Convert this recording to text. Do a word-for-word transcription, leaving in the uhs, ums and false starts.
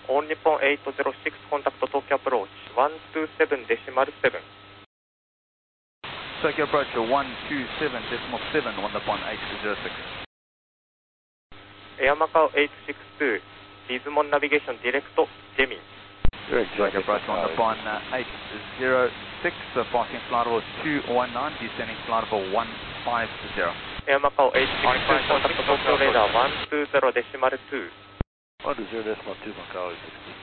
All Nippon eight zero six, contact Tokyo approach one two seven decimal seven. Tokyo approach one two seven decimal seven, All Nippon eight zero six. Air Macau eight six two, Lismon Navigation Direct Gemini. Tokyo approach All Nippon eight zero six, uh, passing flight level two one nine, descending flight level one five zero. Air Macau eight six two, contact Tokyo radar one two zero decimal two. one two zero decimal two, Macau eight six two.